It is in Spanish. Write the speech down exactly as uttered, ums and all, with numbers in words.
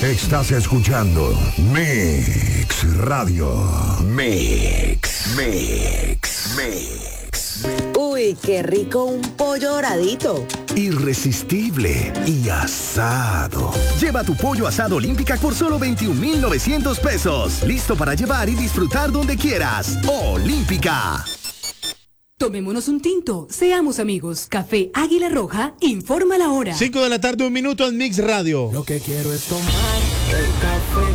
Estás escuchando Mix Radio. Mix, Mix, Mix. Uy, qué rico un pollo doradito. Irresistible y asado. Lleva tu pollo asado Olímpica por solo veintiún mil novecientos pesos. Listo para llevar y disfrutar donde quieras. Olímpica. Tomémonos un tinto, seamos amigos. Café Águila Roja, informa la hora. cinco de la tarde, un minuto en Mix Radio. Lo que quiero es tomar el café